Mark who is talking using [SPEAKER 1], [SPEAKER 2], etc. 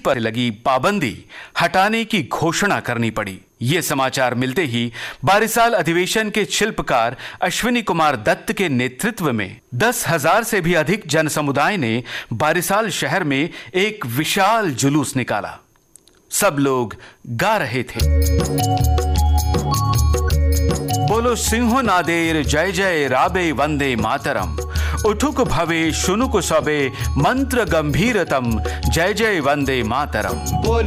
[SPEAKER 1] पर लगी पाबंदी हटाने की घोषणा करनी पड़ी। ये समाचार मिलते ही बारिसाल अधिवेशन के शिल्पकार अश्विनी कुमार दत्त के नेतृत्व में 10,000 से भी अधिक जन समुदाय ने बारिसाल शहर में एक विशाल जुलूस निकाला। सब लोग गा रहे थे, बोलो सिंह नादेर जय जय राबे वंदे मातरम, उठुक भवे शुनुक सबे मंत्र गंभीरतम जय जय वंदे मातरम।